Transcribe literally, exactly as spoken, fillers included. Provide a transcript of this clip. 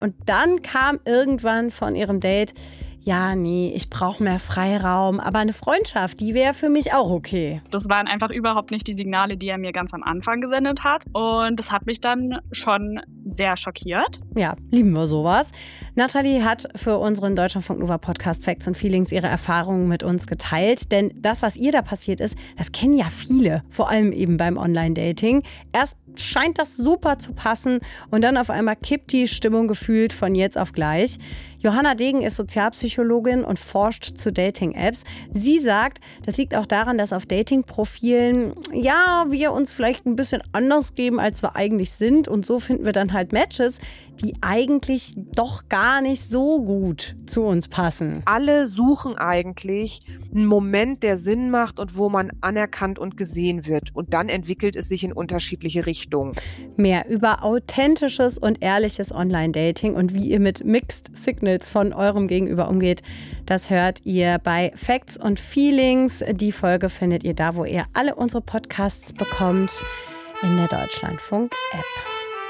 Und dann kam irgendwann von ihrem Date: Ja, nee, ich brauche mehr Freiraum, aber eine Freundschaft, die wäre für mich auch okay. Das waren einfach überhaupt nicht die Signale, die er mir ganz am Anfang gesendet hat. Und das hat mich dann schon sehr schockiert. Ja, lieben wir sowas. Nathalie hat für unseren Deutschlandfunk Nova Podcast Facts und Feelings ihre Erfahrungen mit uns geteilt. Denn das, was ihr da passiert ist, das kennen ja viele, vor allem eben beim Online-Dating. Erst scheint das super zu passen und dann auf einmal kippt die Stimmung gefühlt von jetzt auf gleich. Johanna Degen ist Sozialpsychologin und forscht zu Dating-Apps. Sie sagt, das liegt auch daran, dass auf Dating-Profilen, ja, wir uns vielleicht ein bisschen anders geben, als wir eigentlich sind. Und so finden wir dann halt Matches, die eigentlich doch gar nicht so gut zu uns passen. Alle suchen eigentlich einen Moment, der Sinn macht und wo man anerkannt und gesehen wird. Und dann entwickelt es sich in unterschiedliche Richtungen. Mehr über authentisches und ehrliches Online-Dating und wie ihr mit Mixed Signals von eurem Gegenüber umgeht, das hört ihr bei Facts und Feelings. Die Folge findet ihr da, wo ihr alle unsere Podcasts bekommt, in der Deutschlandfunk-App.